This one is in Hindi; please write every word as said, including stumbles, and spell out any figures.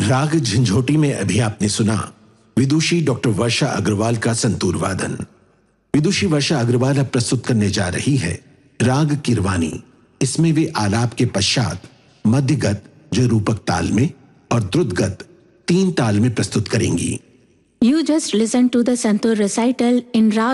राग झंझोटी में अभी आपने सुना विदुषी डॉक्टर वर्षा अग्रवाल का संतूर वादन। विदुषी वर्षा अग्रवाल अब प्रस्तुत करने जा रही है राग किरवानी। इसमें वे आलाप के पश्चात मध्यगत जो रूपक ताल में और द्रुतगत तीन ताल में प्रस्तुत करेंगी। You just listen to the Santur recital in Rag